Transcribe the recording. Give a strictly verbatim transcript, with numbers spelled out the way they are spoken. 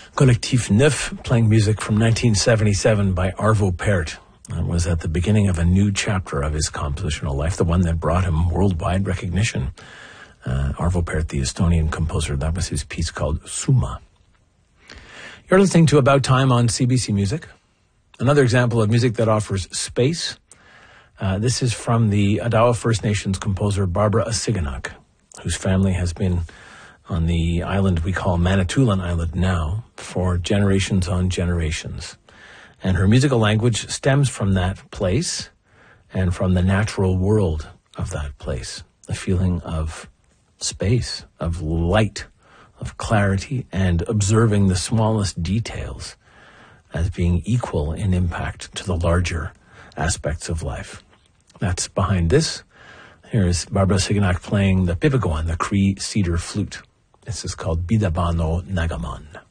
Collectif Neuf, playing music from nineteen seventy-seven by Arvo Pärt. It was at the beginning of a new chapter of his compositional life, the one that brought him worldwide recognition. Uh, Arvo Pärt, the Estonian composer, that was his piece called Summa. You're listening to About Time on C B C Music. Another example of music that offers space. Uh, this is from the Adawa First Nations composer Barbara Asiganak, whose family has been on the island we call Manitoulin Island now for generations on generations. And her musical language stems from that place and from the natural world of that place. A feeling of space, of light, of clarity, and observing the smallest details as being equal in impact to the larger aspects of life. That's behind this. Here's Barbara Asiganak playing the pipigoan, the Cree cedar flute. This is called Bidabano Nagaman.